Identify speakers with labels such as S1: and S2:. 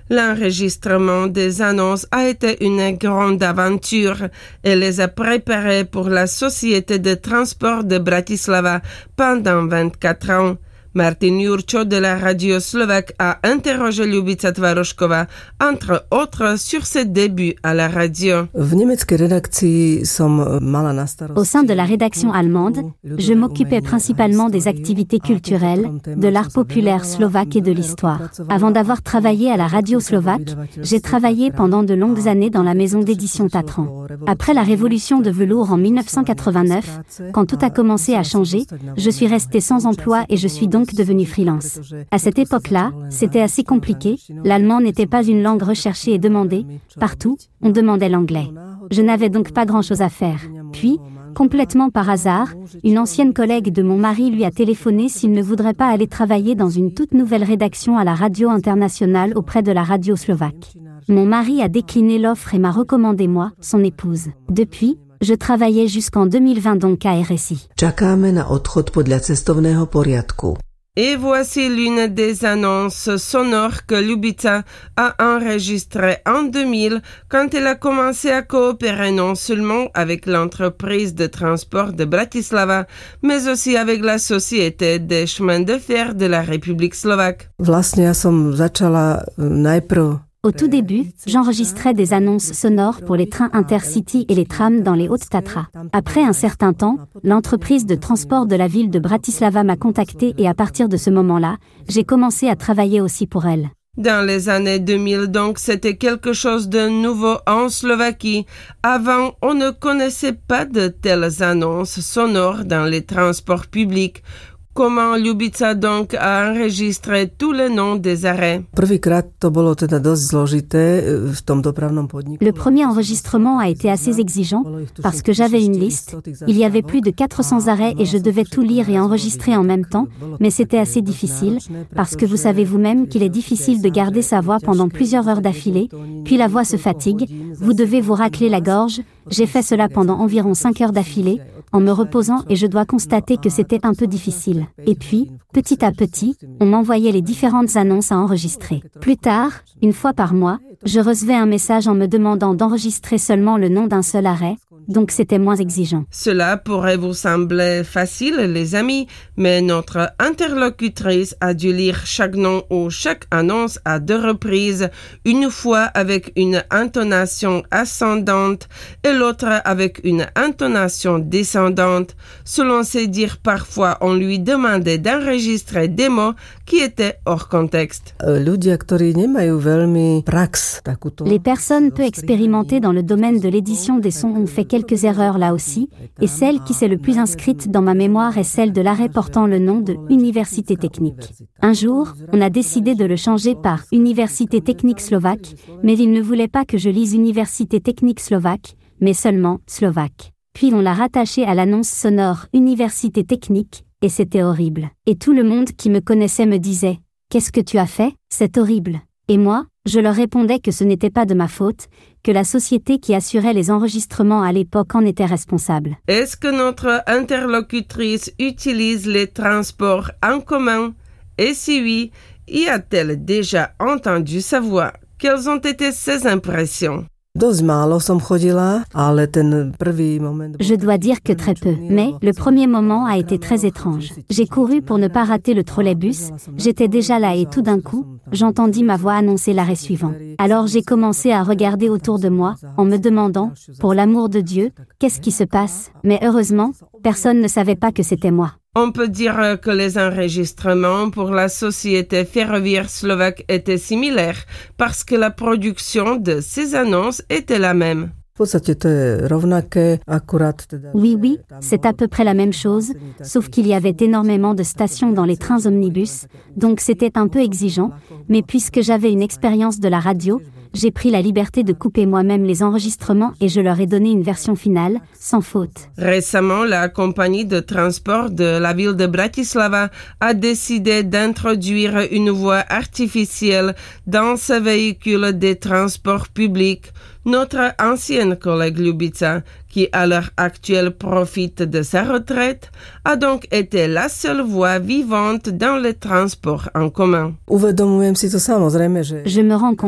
S1: L'enregistrement des annonces a été une grande aventure et les a préparées pour la Société de transport de Bratislava pendant 24 ans. Martin Jurčo de la radio slovaque a interrogé Ľubica Tvarošková, entre autres, sur ses débuts à la radio.
S2: Au sein de la rédaction allemande, je m'occupais principalement des activités culturelles, de l'art populaire slovaque et de l'histoire. Avant d'avoir travaillé à la radio slovaque, j'ai travaillé pendant de longues années dans la maison d'édition Tatran. Après la révolution de velours en 1989, quand tout a commencé à changer, je suis restée sans emploi et je suis donc devenue freelance. À cette époque-là, c'était assez compliqué. L'allemand n'était pas une langue recherchée et demandée. Partout, on demandait l'anglais. Je n'avais donc pas grand-chose à faire. Puis, complètement par hasard, une ancienne collègue de mon mari lui a téléphoné s'il ne voudrait pas aller travailler dans une toute nouvelle rédaction à la radio internationale auprès de la radio slovaque. Mon mari a décliné l'offre et m'a recommandé moi, son épouse. Depuis, je travaillais jusqu'en 2020 donc à RSI.
S1: Et voici l'une des annonces sonores que Ľubica a enregistrées en 2000 quand elle a commencé à coopérer non seulement avec l'entreprise de transport de Bratislava, mais aussi avec la Société des chemins de fer de la République slovaque.
S2: Au tout début, j'enregistrais des annonces sonores pour les trains Intercity et les trams dans les Hautes-Tatras. Après un certain temps, l'entreprise de transport de la ville de Bratislava m'a contacté et à partir de ce moment-là, j'ai commencé à travailler aussi pour elle.
S1: Dans les années 2000, donc, c'était quelque chose de nouveau en Slovaquie. Avant, on ne connaissait pas de telles annonces sonores dans les transports publics. Comment Ľubica donc a enregistré tous les noms des arrêts?
S2: Le premier enregistrement a été assez exigeant parce que j'avais une liste. Il y avait plus de 400 arrêts et je devais tout lire et enregistrer en même temps, mais c'était assez difficile parce que vous savez vous-même qu'il est difficile de garder sa voix pendant plusieurs heures d'affilée, puis la voix se fatigue, vous devez vous racler la gorge. J'ai fait cela pendant environ 5 heures d'affilée, en me reposant et je dois constater que c'était un peu difficile. Et puis, petit à petit, on m'envoyait les différentes annonces à enregistrer. Plus tard, une fois par mois, je recevais un message en me demandant d'enregistrer seulement le nom d'un seul arrêt, donc c'était moins exigeant.
S1: Cela pourrait vous sembler facile, les amis, mais notre interlocutrice a dû lire chaque nom ou chaque annonce à 2 reprises, une fois avec une intonation ascendante et l'autre avec une intonation descendante. Selon ses dires, parfois on lui demandait d'enregistrer des mots qui étaient hors contexte.
S2: Les personnes peu expérimentées dans le domaine de l'édition des sons ont fait quelques erreurs là aussi, et celle qui s'est le plus inscrite dans ma mémoire est celle de l'arrêt portant le nom de Université technique. Un jour, on a décidé de le changer par Université technique slovaque, mais il ne voulait pas que je lise Université technique slovaque, mais seulement slovaque. Puis on l'a rattaché à l'annonce sonore Université technique, et c'était horrible. Et tout le monde qui me connaissait me disait « Qu'est-ce que tu as fait? C'est horrible !» Et moi, je leur répondais que ce n'était pas de ma faute, que la société qui assurait les enregistrements à l'époque en était responsable.
S1: Est-ce que notre interlocutrice utilise les transports en commun? Et si oui, y a-t-elle déjà entendu sa voix? Quelles ont été ses impressions?
S2: Je dois dire que très peu, mais le premier moment a été très étrange. J'ai couru pour ne pas rater le trolleybus, j'étais déjà là et tout d'un coup, j'entendis ma voix annoncer l'arrêt suivant. Alors j'ai commencé à regarder autour de moi, en me demandant, pour l'amour de Dieu, qu'est-ce qui se passe? Mais heureusement, personne ne savait pas que c'était moi.
S1: On peut dire que les enregistrements pour la Société ferroviaire slovaque étaient similaires parce que la production de ces annonces était la même.
S2: Oui, c'est à peu près la même chose, sauf qu'il y avait énormément de stations dans les trains omnibus, donc c'était un peu exigeant, mais puisque j'avais une expérience de la radio, j'ai pris la liberté de couper moi-même les enregistrements et je leur ai donné une version finale, sans faute.
S1: Récemment, la compagnie de transport de la ville de Bratislava a décidé d'introduire une voix artificielle dans ce véhicule des transports publics. Notre ancienne collègue Ľubica, qui à l'heure actuelle profite de sa retraite, a donc été la seule voix vivante dans les transports en commun.
S2: Je me rends compte